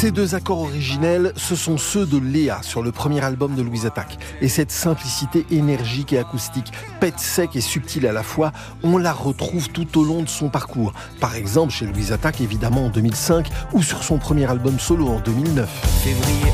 Ces deux accords originels, ce sont ceux de Léa sur le premier album de Louise Attaque. Et cette simplicité énergique et acoustique, pète sec et subtile à la fois, on la retrouve tout au long de son parcours. Par exemple chez Louise Attaque, évidemment en 2005, ou sur son premier album solo en 2009. Février